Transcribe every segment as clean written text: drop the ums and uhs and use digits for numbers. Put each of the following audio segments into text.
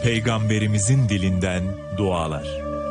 Peygamberimizin dilinden dualar.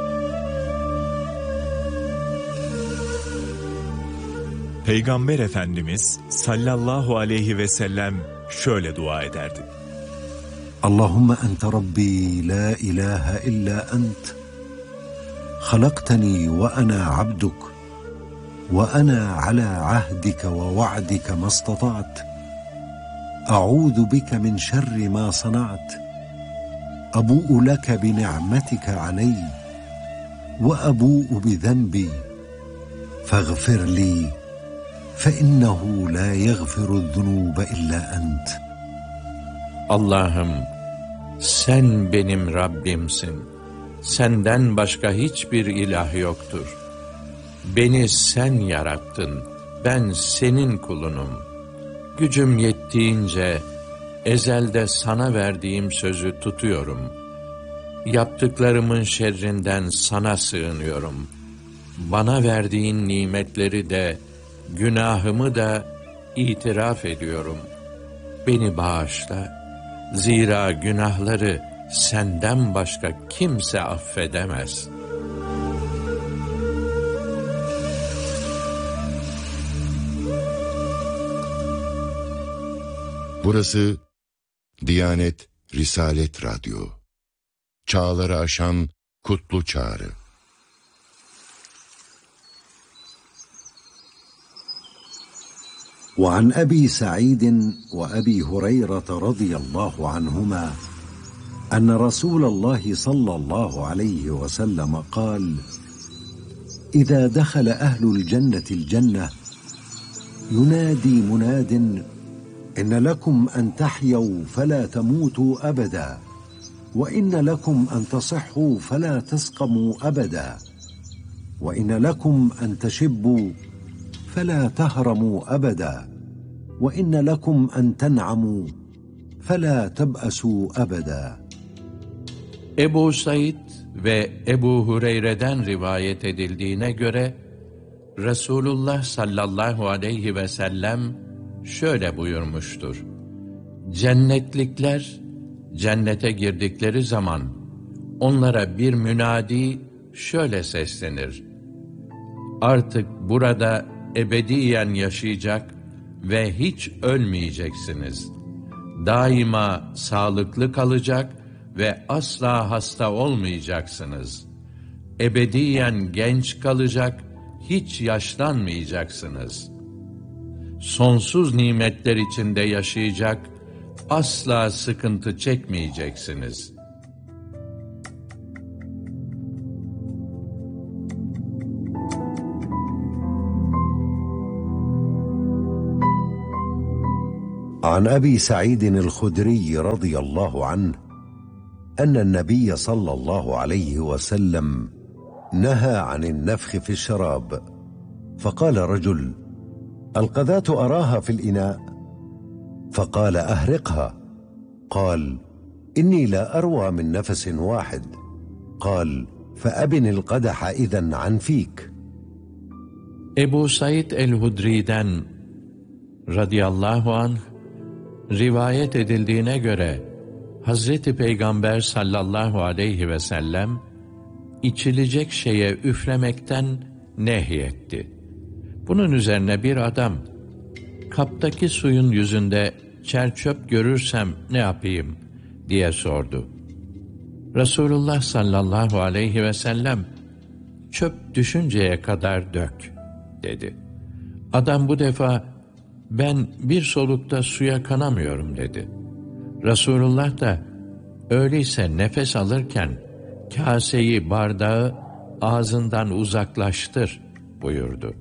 Peygamber Efendimiz sallallahu aleyhi ve sellem şöyle dua ederdi. Allahümme ente Rabbi la ilahe illa ent. Halaktani ve ana abduk. Ve ana ala ahdike ve va'dike mastata'at. A'udhu bike min şerri ma sana'at. Abu'u leke bi ni'metike aleyh. Ve abu'u bi zenbi. Faghfir li. فَإِنَّهُ لَا يَغْفِرُ الذُّنُوبَ إِلَّا أَنْتَ. Allah'ım, sen benim Rabbimsin. Senden başka hiçbir ilah yoktur. Beni sen yarattın. Ben senin kulunum. Gücüm yettiğince ezelde sana verdiğim sözü tutuyorum. Yaptıklarımın şerrinden sana sığınıyorum. Bana verdiğin nimetleri de günahımı da itiraf ediyorum. Beni bağışla. Zira günahları senden başka kimse affedemez. Burası Diyanet Risalet Radyo. Çağları aşan kutlu çağrı. وعن أبي سعيد وأبي هريرة رضي الله عنهما أن رسول الله صلى الله عليه وسلم قال: إذا دخل أهل الجنة الجنة ينادي مناد إن لكم أن تحيوا فلا تموتوا أبدا وإن لكم أن تصحوا فلا تسقموا أبدا وإن لكم أن تشبوا فلا تهرموا أبدا وإن لكم أن تنعموا فلا تبأسوا أبدا. Ebu Said ve Ebu Hureyre'den rivayet edildiğine göre Resulullah sallallahu aleyhi ve sellem şöyle buyurmuştur. Cennetlikler cennete girdikleri zaman onlara bir münadi şöyle seslenir: Artık burada ebediyen yaşayacak ve hiç ölmeyeceksiniz. Daima sağlıklı kalacak ve asla hasta olmayacaksınız. Ebediyen genç kalacak, hiç yaşlanmayacaksınız. Sonsuz nimetler içinde yaşayacak, asla sıkıntı çekmeyeceksiniz. عن أبي سعيد الخدري رضي الله عنه أن النبي صلى الله عليه وسلم نهى عن النفخ في الشراب، فقال رجل: القذاة أراها في الإناء، فقال: أهرقها. قال: إني لا أروى من نفس واحد. قال: فأبن القدح إذن عن فيك. Ebu Said el-Hudri'den radıyallahu anh rivayet edildiğine göre Hazreti Peygamber sallallahu aleyhi ve sellem içilecek şeye üflemekten nehyetti. Bunun üzerine bir adam, kaptaki suyun yüzünde çerçöp görürsem ne yapayım diye sordu. Resulullah sallallahu aleyhi ve sellem, çöp düşünceye kadar dök dedi. Adam bu defa, ben bir solukta suya kanamıyorum dedi. Resulullah da, öyleyse nefes alırken kaseyi, bardağı ağzından uzaklaştır buyurdu.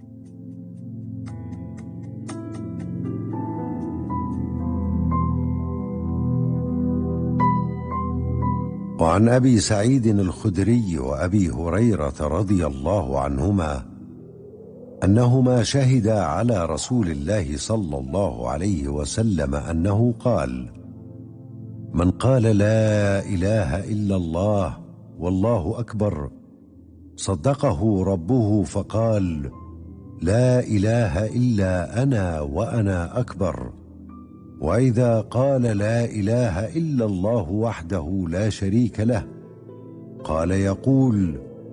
وعن أبي سعيد الخدري وأبي هريرة رضي الله عنهما أنهما شهدا على رسول الله صلى الله عليه وسلم أنه قال: من قال لا إله إلا الله والله أكبر صدقه ربه فقال: لا إله إلا أنا وأنا أكبر وإذا قال لا إله إلا الله وحده لا شريك له قال يقول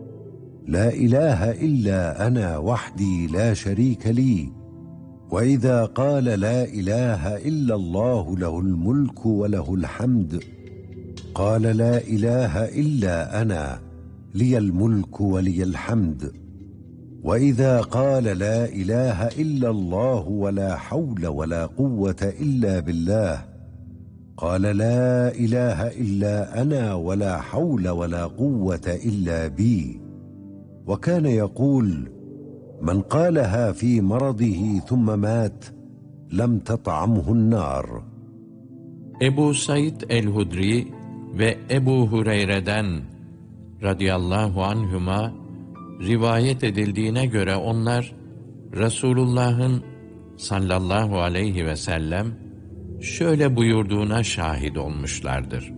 لا إله إلا أنا وحدي لا شريك لي. وإذا قال لا إله إلا الله له الملك وله الحمد قال لا إله إلا أنا لي الملك ولي الحمد. وإذا قال لا إله إلا الله ولا حول ولا قوة إلا بالله قال لا إله إلا أنا ولا حول ولا قوة إلا بي. وكان يقول من قالها في مرضه ثم مات لم تطعمه النار. Ebu Said el-Hudri ve Ebu Hureyre'den radıyallahu anhuma rivayet edildiğine göre onlar Resulullah'ın sallallahu aleyhi ve sellem şöyle buyurduğuna şahit olmuşlardır.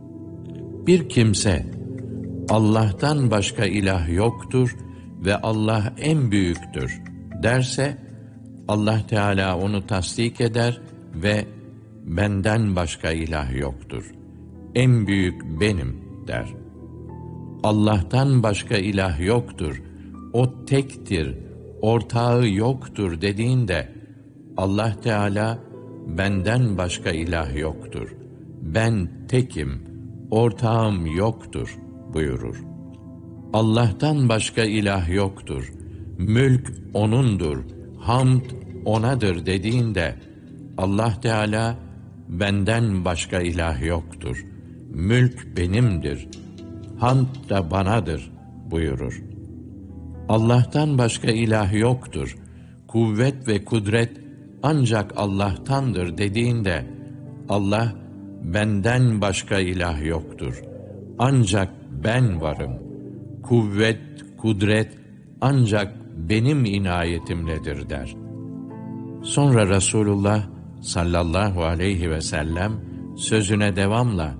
Bir kimse Allah'tan başka ilah yoktur ve Allah en büyüktür derse Allah Teala onu tasdik eder ve benden başka ilah yoktur. En büyük benim der. Allah'tan başka ilah yoktur. O tektir, ortağı yoktur dediğinde Allah Teala benden başka ilah yoktur. Ben tekim, ortağım yoktur buyurur. Allah'tan başka ilah yoktur. Mülk O'nundur, hamd O'nadır dediğinde Allah Teala benden başka ilah yoktur. Mülk benimdir, hamd da banadır buyurur. Allah'tan başka ilah yoktur. Kuvvet ve kudret ancak Allah'tandır dediğinde Allah benden başka ilah yoktur. Ancak ben varım. Kuvvet, kudret ancak benim inayetimledir der. Sonra Resulullah sallallahu aleyhi ve sellem sözüne devamla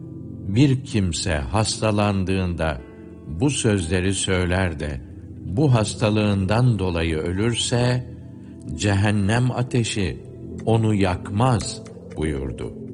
bir kimse hastalandığında bu sözleri söyler de bu hastalığından dolayı ölürse cehennem ateşi onu yakmaz buyurdu.